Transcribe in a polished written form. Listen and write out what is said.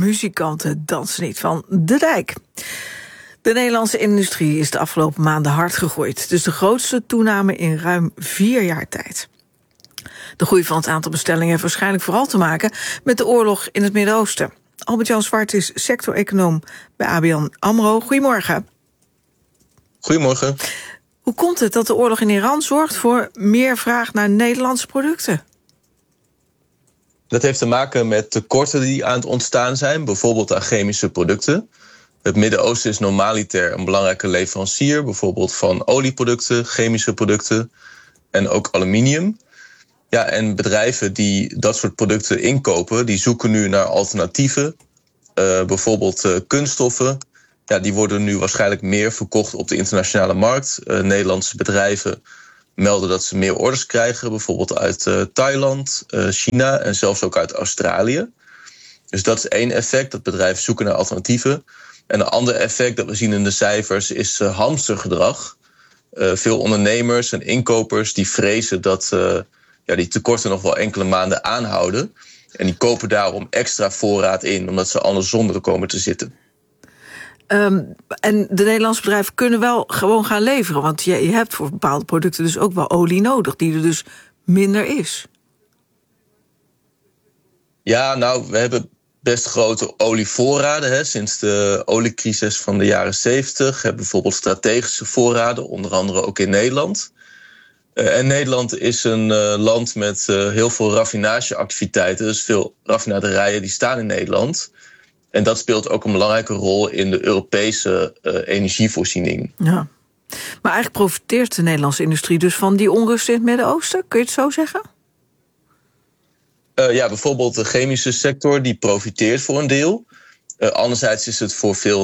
muzikanten dansen niet van de dijk. De Nederlandse industrie is de afgelopen maanden hard gegroeid. Het is de grootste toename in ruim 4 jaar tijd. De groei van het aantal bestellingen heeft waarschijnlijk vooral te maken met de oorlog in het Midden-Oosten. Albert-Jan Zwart is sector-econoom bij ABN AMRO. Goedemorgen. Goedemorgen. Hoe komt het dat de oorlog in Iran zorgt voor meer vraag naar Nederlandse producten? Dat heeft te maken met tekorten die aan het ontstaan zijn, bijvoorbeeld aan chemische producten. Het Midden-Oosten is normaliter een belangrijke leverancier, bijvoorbeeld van olieproducten, chemische producten en ook aluminium. Ja, en bedrijven die dat soort producten inkopen, die zoeken nu naar alternatieven. Bijvoorbeeld kunststoffen. Ja, die worden nu waarschijnlijk meer verkocht op de internationale markt. Nederlandse bedrijven melden dat ze meer orders krijgen, bijvoorbeeld uit Thailand, China en zelfs ook uit Australië. Dus dat is één effect, dat bedrijven zoeken naar alternatieven. En een ander effect dat we zien in de cijfers is hamstergedrag. Veel ondernemers en inkopers die vrezen dat die tekorten nog wel enkele maanden aanhouden. En die kopen daarom extra voorraad in, omdat ze anders zonder komen te zitten. En de Nederlandse bedrijven kunnen wel gewoon gaan leveren. Want je hebt voor bepaalde producten dus ook wel olie nodig, die er dus minder is. Ja, nou, we hebben best grote olievoorraden. Hè. Sinds de oliecrisis van de jaren 70 hebben we bijvoorbeeld strategische voorraden, onder andere ook in Nederland. En Nederland is een land met heel veel raffinageactiviteiten. Dus veel raffinaderijen die staan in Nederland. En dat speelt ook een belangrijke rol in de Europese energievoorziening. Ja. Maar eigenlijk profiteert de Nederlandse industrie dus van die onrust in het Midden-Oosten? Kun je het zo zeggen? Ja, bijvoorbeeld de chemische sector die profiteert voor een deel. Anderzijds is het voor veel